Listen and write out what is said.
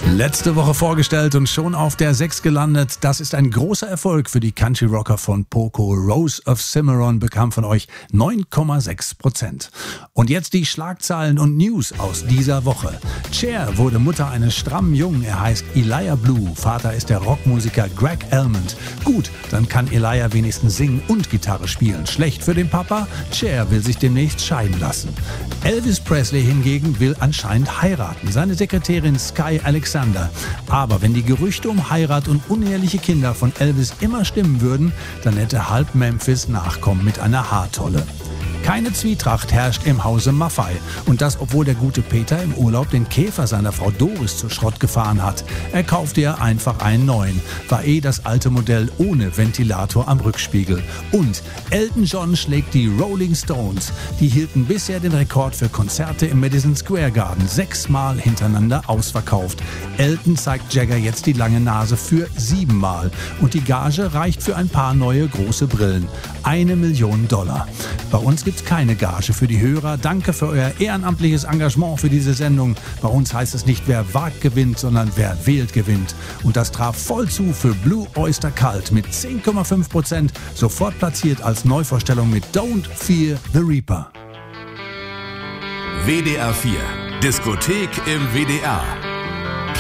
Letzte Woche vorgestellt und schon auf der 6 gelandet. Das ist ein großer Erfolg für die Country-Rocker von Poco. Rose of Cimarron bekam von euch 9,6%. Und jetzt die Schlagzeilen und News aus dieser Woche. Cher wurde Mutter eines strammen Jungen. Er heißt Elijah Blue. Vater ist der Rockmusiker Greg Almond. Gut, dann kann Elijah wenigstens singen und Gitarre spielen. Schlecht für den Papa? Cher will sich demnächst scheiden lassen. Elvis Presley hingegen will anscheinend heiraten. Seine Sekretärin Sky Alexander. Aber wenn die Gerüchte um Heirat und uneheliche Kinder von Elvis immer stimmen würden, dann hätte halb Memphis Nachkommen mit einer Haartolle. Keine Zwietracht herrscht im Hause Maffay. Und das, obwohl der gute Peter im Urlaub den Käfer seiner Frau Doris zu Schrott gefahren hat. Er kaufte ja einfach einen neuen. War das alte Modell ohne Ventilator am Rückspiegel. Und Elton John schlägt die Rolling Stones. Die hielten bisher den Rekord für Konzerte im Madison Square Garden. 6-mal hintereinander ausverkauft. Elton zeigt Jagger jetzt die lange Nase für 7-mal. Und die Gage reicht für ein paar neue große Brillen. $1 Million. Bei uns gibt's keine Gage für die Hörer. Danke für euer ehrenamtliches Engagement für diese Sendung. Bei uns heißt es nicht, wer wagt gewinnt, sondern wer wählt gewinnt. Und das traf voll zu für Blue Oyster Cult mit 10,5%, sofort platziert als Neuvorstellung mit Don't Fear the Reaper. WDR 4, Diskothek im WDR.